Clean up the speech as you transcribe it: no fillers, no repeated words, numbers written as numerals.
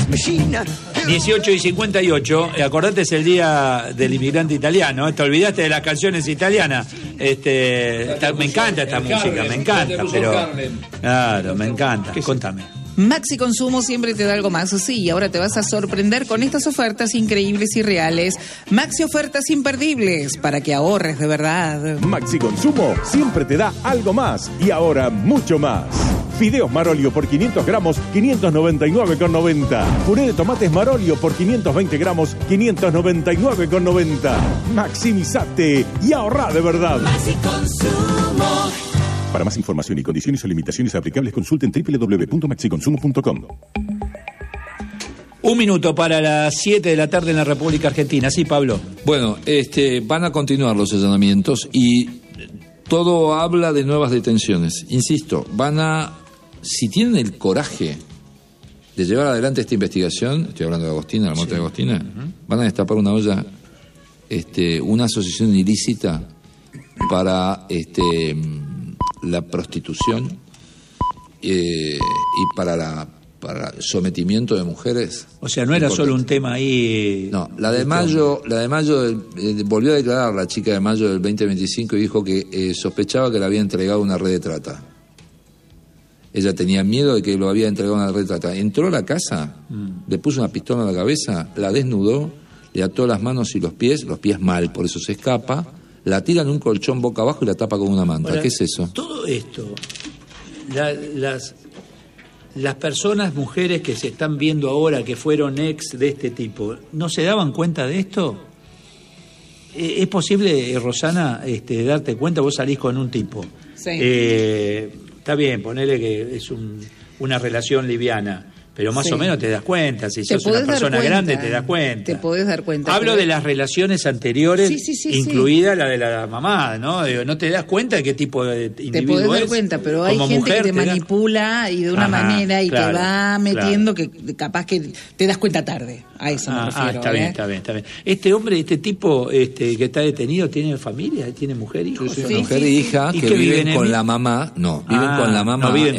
18:58, acordate, es el día del inmigrante italiano, te olvidaste de las canciones italianas. Me encanta esta música, me encanta, pero claro, me encanta. Contame. Maxi Consumo siempre te da algo más. Sí, y ahora te vas a sorprender con estas ofertas increíbles y reales. Maxi ofertas imperdibles para que ahorres de verdad. Maxi Consumo siempre te da algo más y ahora mucho más. Fideos Marolio por 500 gramos, 599,90. Puré de tomates Marolio por 520 gramos, 599,90. Maximizate y ahorra de verdad. Maxi Consumo. Para más información y condiciones o limitaciones aplicables, consulten www.maxiconsumo.com. 1 minuto para las 7 de la tarde en la República Argentina. Sí, Pablo. Bueno, van a continuar los allanamientos y todo habla de nuevas detenciones. Insisto, si tienen el coraje de llevar adelante esta investigación, estoy hablando de Agostina, la muerte de Agostina, van a destapar una olla, una asociación ilícita para la prostitución y para sometimiento de mujeres. O sea, no era solo un tema ahí. No, la de mayo volvió a declarar la chica de mayo del 2025 y dijo que sospechaba que le había entregado una red de trata. Ella tenía miedo de que lo había entregado una red de trata. Entró a la casa, le puso una pistola en la cabeza, la desnudó, le ató las manos y los pies mal, por eso se escapa. La tira en un colchón boca abajo y la tapa con una manta. Ahora, ¿qué es eso? Todo esto, las personas, mujeres que se están viendo ahora, que fueron ex de este tipo, ¿no se daban cuenta de esto? ¿Es posible, Rosana, darte cuenta? Vos salís con un tipo. Sí. Está bien, ponele que es una relación liviana. Pero más o menos te das cuenta, si sos una persona grande te das cuenta. Te podés dar cuenta. Hablo de las relaciones anteriores, incluida la de la mamá, ¿no? Digo, ¿no te das cuenta de qué tipo de individuo es? Te podés dar cuenta, pero hay gente mujer, que te manipula y de una manera y te va metiendo que capaz que te das cuenta tarde. A eso me refiero. Está bien. Este hombre, este tipo que está detenido, ¿tiene familia? ¿Tiene mujer, hijos? Mujer e hija que viven con la mamá. No, viven con la mamá.